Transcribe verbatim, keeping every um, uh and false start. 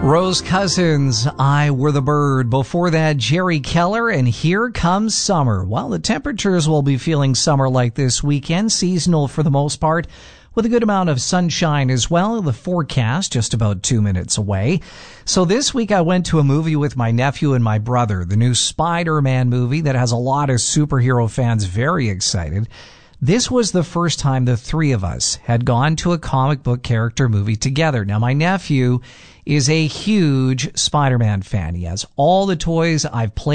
Rose Cousins, I Were the Bird. Before that, Jerry Keller, and Here Comes Summer. Well, the temperatures will be feeling summer-like this weekend, seasonal for the most part, with a good amount of sunshine as well. The forecast just about two minutes away. So this week I went to a movie with my nephew and my brother, the new Spider-Man movie that has a lot of superhero fans very excited. This was the first time the three of us had gone to a comic book character movie together. Now, my nephew is a huge Spider-Man fan. He has all the toys. I've played